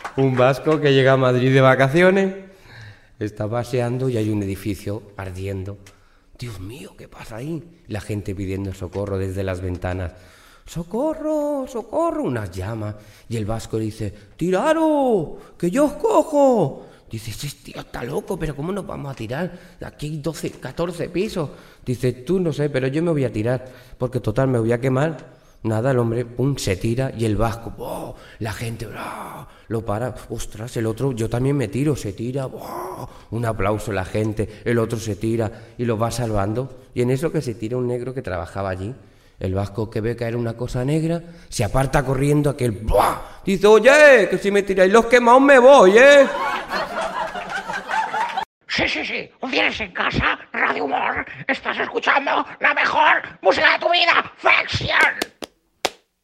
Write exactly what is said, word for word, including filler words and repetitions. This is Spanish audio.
Un vasco que llega a Madrid de vacaciones, está paseando y hay un edificio ardiendo. Dios mío, ¿qué pasa ahí? La gente pidiendo socorro desde las ventanas. ¡Socorro! ¡Socorro! Unas llamas. Y el vasco dice, ¡tiraros! ¡Que yo os cojo! Dice, ese tío está loco, pero ¿cómo nos vamos a tirar? Aquí hay doce, catorce pisos. Dice, tú no sé, pero yo me voy a tirar, porque total me voy a quemar. Nada, el hombre, pum, se tira y el vasco, ¡oh! La gente, ¡oh! Lo para. Ostras, el otro, yo también me tiro, se tira, ¡oh! Un aplauso la gente, el otro se tira y lo va salvando. Y en eso que se tira un negro que trabajaba allí. El vasco que ve caer una cosa negra, se aparta corriendo aquel, ¡buah! Dice, oye, que si me tiráis los quemados me voy, ¿eh? Sí, sí, sí, tienes en casa, Radio Humor, estás escuchando la mejor música de tu vida, ficción.